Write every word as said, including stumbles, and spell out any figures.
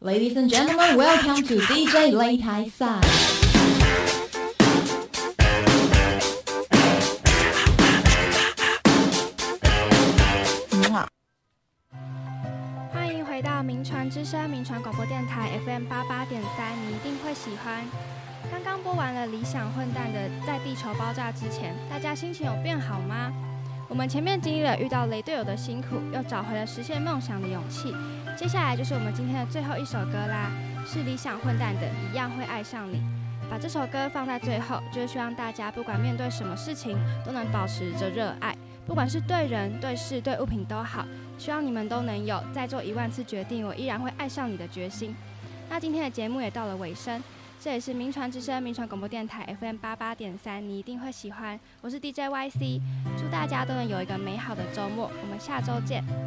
Ladies and gentlemen, welcome to D J 擂台赛。 欢迎回到名传之声名传广播电台 F M 八八点三，你一定会喜欢。刚刚播完了理想混蛋的《在地球爆炸之前》，大家心情有变好吗？我们前面经历了遇到雷队友的辛苦，又找回了实现梦想的勇气。接下来就是我们今天的最后一首歌啦，是理想混蛋的《一样会爱上你》。把这首歌放在最后，就是希望大家不管面对什么事情，都能保持着热爱，不管是对人、对事、对物品都好。希望你们都能有再做一万次决定，我依然会爱上你的决心。那今天的节目也到了尾声。这里是名传之声名传广播电台 F M 八八点三，你一定会喜欢。我是 D J Y C， 祝大家都能有一个美好的周末，我们下周见。